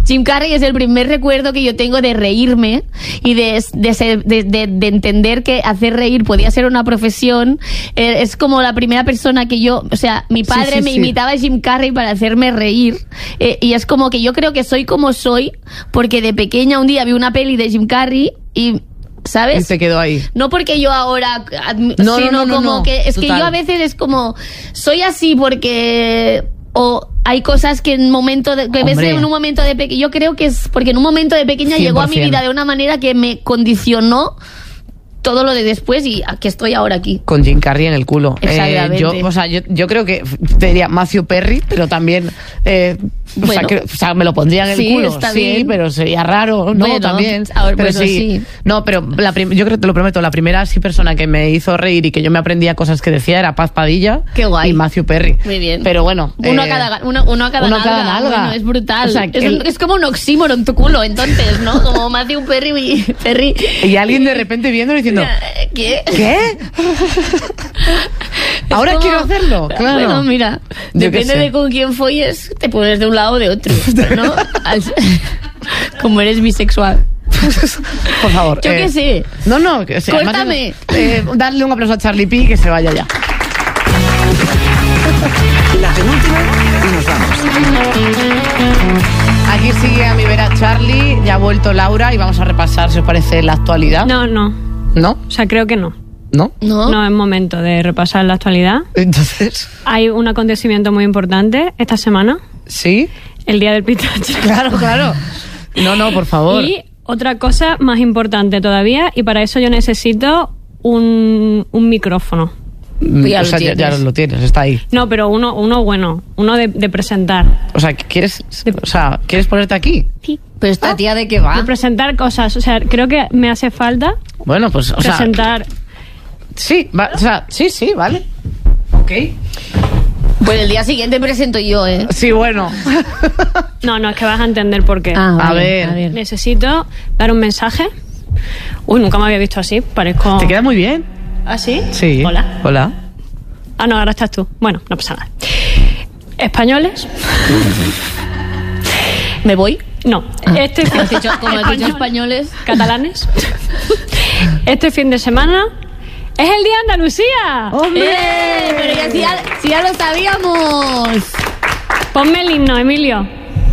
Jim Carrey es el primer recuerdo que yo tengo de reírme y de entender que hacer reír podía ser una profesión. Es como la primera persona que yo, o sea, mi padre me imitaba a Jim Carrey para hacerme reír, y es como que yo creo que soy como soy porque de pequeña un día vi una peli de Jim Carrey y, ¿sabes? Y te quedó ahí. No porque yo ahora, sino como que es total. Que yo a veces es como soy así porque o hay cosas que en un momento de pequeña, yo creo que es porque en un momento de pequeña 100%. Llegó a mi vida de una manera que me condicionó todo lo de después y que estoy ahora aquí. Con Jim Carrey en el culo. Exactamente. Yo creo que te diría Matthew Perry, pero también bueno, me lo pondría en el culo. Está bien. Pero sería raro, ¿no? Bueno, también. Ver, pero sí. No, pero yo creo que te lo prometo, la primera persona que me hizo reír y que yo me aprendía cosas que decía era Paz Padilla. Qué guay. Y Matthew Perry. Muy bien. Pero bueno. Uno a cada nalga. Bueno, es brutal. O sea, es como un oxímoron en tu culo, entonces, ¿no? Como Matthew Perry. Y alguien de repente viendo y diciendo, ¿Qué? Ahora quiero hacerlo, claro. Bueno, mira, depende de con quién folles, te pones de un lado o de otro, ¿no? Como eres bisexual. Por favor. Yo qué sé. No, Córtame. Darle un aplauso a Charlie P, que se vaya ya. La penúltima y nos vamos. Aquí sigue a mi vera Charlie, ya ha vuelto Laura y vamos a repasar, si os parece, la actualidad. ¿No? O sea, creo que no. ¿No? No es momento de repasar la actualidad. Entonces, hay un acontecimiento muy importante esta semana. ¿Sí? El Día del Pistacho. Claro. No, por favor. Y otra cosa más importante todavía, y para eso yo necesito un micrófono. Ya lo tienes, está ahí. No, pero uno bueno, uno de presentar. O sea, ¿quieres ponerte aquí? Sí. Pero esta tía, ¿de qué va? De presentar cosas, o sea, creo que me hace falta. Bueno, pues, presentar. Sí, sí, vale. Ok. Pues el día siguiente presento yo, ¿eh? Sí, bueno. No, es que vas a entender por qué. A ver. Necesito dar un mensaje. Uy, nunca me había visto así, parezco... ¿Te queda muy bien? ¿Ah, sí? Sí. Hola. Ah, no, ahora estás tú. Bueno, no pasa nada. Españoles. ¿Me voy? No. Como has dicho españoles. Catalanes. Este fin de semana es el Día de Andalucía. ¡Hombre! Pero ya lo sabíamos. Ponme el himno, Emilio.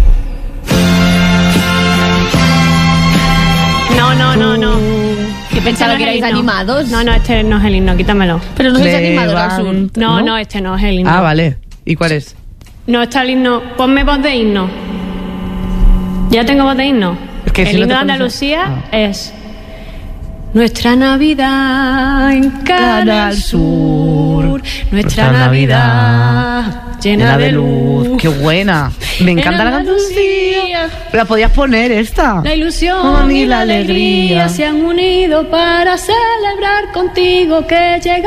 No. Que pensaba que erais animados. No, este no es el himno, quítamelo. Pero no sois animados al sur. No, este no es el himno. Ah, vale. ¿Y cuál es? No está el himno. Ponme voz de himno. Ya tengo voz de himno. Es que el himno de Andalucía es: nuestra Navidad en Canal Sur, nuestra Navidad llena de luz. ¡Qué buena! Me encanta la canción. La podías poner esta. La ilusión y la alegría se han unido para celebrar contigo que llegó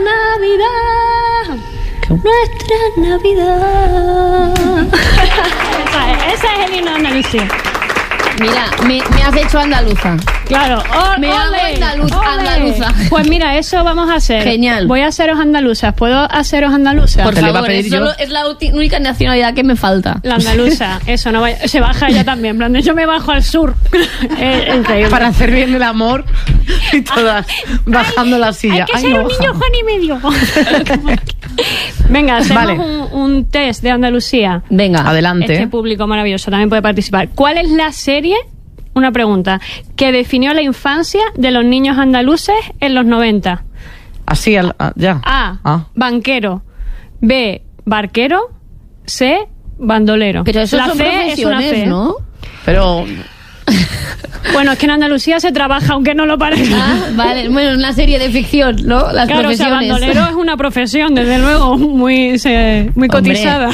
la Navidad. Nuestra Navidad. Ese es el himno de Andalucía. Mira, me has hecho andaluza. Claro. Me hago andaluza. Pues mira, eso vamos a hacer. Genial. Voy a haceros andaluzas. ¿Puedo haceros andaluzas? Por favor, es la única nacionalidad que me falta. La andaluza. Eso, no vaya, se baja ella también. En plan, yo me bajo al sur. Increíble. Para hacer bien el amor y todas bajando la silla. Hay que ser un niño Juan y medio. Venga, hacemos un test de Andalucía. Venga, adelante. Este público maravilloso también puede participar. ¿Cuál es la serie, una pregunta, que definió la infancia de los niños andaluces en los 90? Así, ya. A, banquero. B, barquero. C, bandolero. Pero eso son profesiones, ¿no? Pero... Bueno, es que en Andalucía se trabaja, aunque no lo parezca. Vale, bueno, una serie de ficción, ¿no? Las profesiones. O sea, bandolero es una profesión, desde luego, muy cotizada.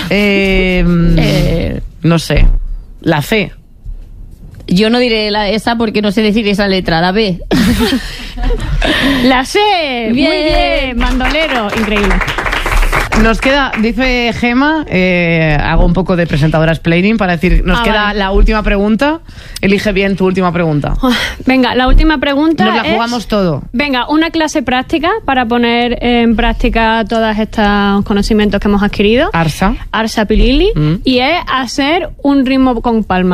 No sé. La C. Yo no diré esa porque no sé decir esa letra, la B. La C. Bien. Muy bien, bandolero, increíble. Nos queda, dice Gema, hago un poco de presentadora explaining para decir, nos queda la última pregunta. Elige bien tu última pregunta. Venga, la última pregunta. Nos la jugamos todo. Venga, una clase práctica para poner en práctica todos estos conocimientos que hemos adquirido. Arsa Pilili. Y es hacer un ritmo con palmas.